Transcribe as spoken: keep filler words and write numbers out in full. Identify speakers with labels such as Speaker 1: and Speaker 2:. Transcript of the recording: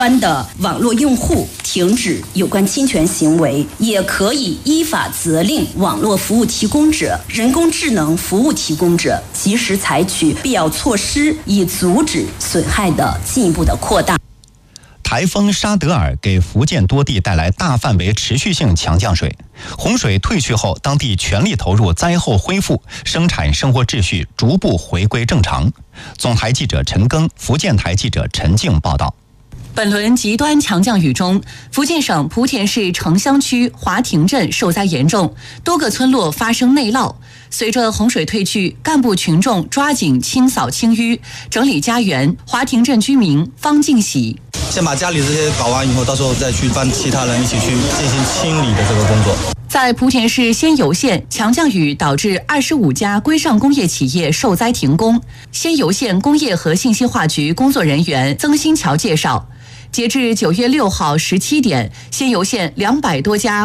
Speaker 1: 关的网络用户停止有关侵权行为，也可以依法责令网络服务提供者、人工智能服务提供者及时采取必要措施，以阻止损害的进一步的扩大。
Speaker 2: 台风沙德尔给福建多地带来大范围持续性强降水，洪水退去后，当地全力投入灾后恢复，生产生活秩序逐步回归正常。总台记者陈庚、福建台记者陈静报道。
Speaker 3: 本轮极端强降雨中，福建省莆田市城乡区华亭镇受灾严重，多个村落发生内涝。随着洪水退去，干部群众抓紧清扫清淤，整理家园。华亭镇居民方敬喜：
Speaker 4: 先把家里这些搞完以后，到时候再去帮其他人一起去进行清理的这个工作。
Speaker 3: 在莆田市仙游县，强降雨导致二十五家规上工业企业受灾停工。仙游县工业和信息化局工作人员曾新桥介绍，截至九月六号十七点，仙游县两百多家